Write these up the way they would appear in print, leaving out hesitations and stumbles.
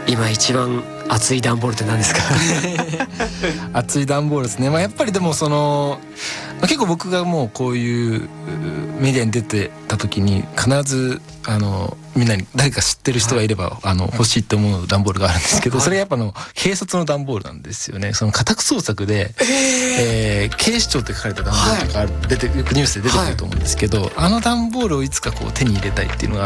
今一番熱い段ボールって何ですか？ 熱い段ボールですね。やっぱりでも結構僕がもうこういうメディアに出てた時に必ずみんなに誰か知ってる人がいれば、欲しいと思う段ボールがあるんですけど、それがやっぱ警察の段ボールなんですよね。その家宅捜索で、警視庁って書かれた段ボールとかよくニュースで出てくると思うんですけど、あの段ボールをいつか手に入れたいっていうのがあって、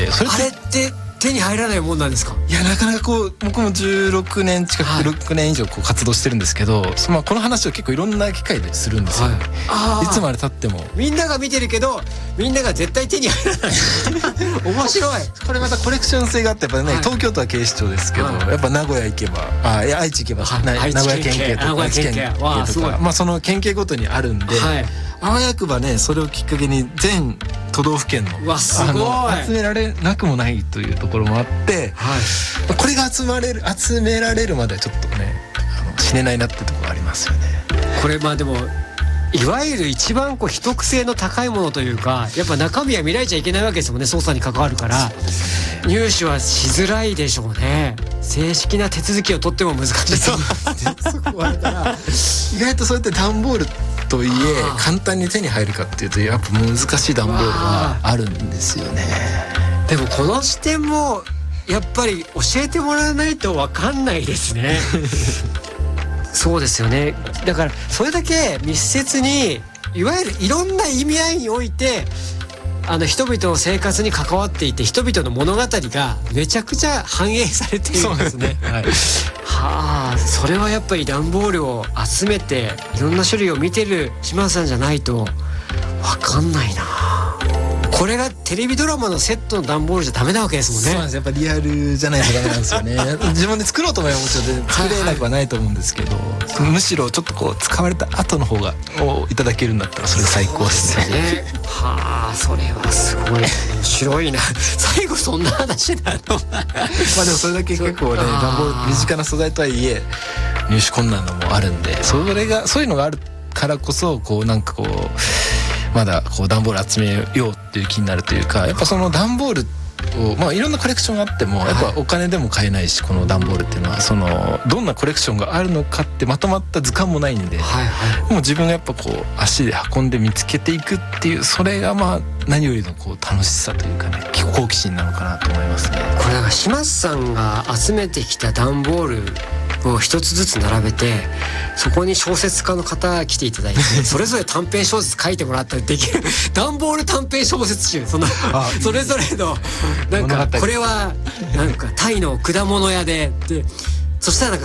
それって手に入らないもんなんですか？ いや、なかなか僕も16年近く、6年以上活動してるんですけど、この話を結構いろんな機会でするんですよ、ね。いつまで経ってもみんなが見てるけどみんなが絶対手に入らない。面白い。 これまたコレクション性があって、やっぱね、東京都は警視庁ですけど、やっぱ名古屋行けば愛知行けば、名古屋県警とか愛知県警とか、その県警ごとにあるんで、あわやくばね、それをきっかけに全都道府県の集められなくもないというところもあって、これが集められるまではちょっとね死ねないなってところありますよね。 これでもいわゆる一番秘匿性の高いものというか、やっぱ中身は見られちゃいけないわけですもんね。捜査に関わるから入手はしづらいでしょうね。正式な手続きを取っても難しいと思そこはだから意外とそうやって段ボールといえ簡単に手に入るかっていうと、やっぱ難しい段ボールはあるんですよね。 でもこの視点もやっぱり教えてもらわないと分かんないですね。そうですよね。だからそれだけ密接にいわゆるいろんな意味合いにおいて人々の生活に関わっていて、人々の物語がめちゃくちゃ反映されているんですね。それはやっぱり段ボールを集めていろんな種類を見てる島田さんじゃないと分かんないな。これがテレビドラマのセットの段ボールじゃダメなわけですもんね。 そうなんです。やっぱリアルじゃないとダメなんですよね。自分で作ろうと思えばもちろん作れなくはないと思うんですけど、むしろちょっと使われた後の方がいただけるんだったらそれ最高ですね。 それはすごい面白いな。最後そんな話なの？ でもそれだけ結構ね、段ボール身近な素材とはいえ入手困難のもあるんで、そういうのがあるからこそまだ段ボール集めようっていう気になるというか、やっぱその段ボールをいろんなコレクションがあってもやっぱお金でも買えないし、この段ボールっていうのはどんなコレクションがあるのかってまとまった図鑑もないんで、もう自分がやっぱ足で運んで見つけていくっていう、それが何よりの楽しさというかね、好奇心なのかなと思いますね。 これだから島津さんが集めてきた段ボールを一つずつ並べて、そこに小説家の方来ていただいてそれぞれ短編小説書いてもらったりできる段ボール短編小説集、それぞれのこれはタイの果物屋でそしたら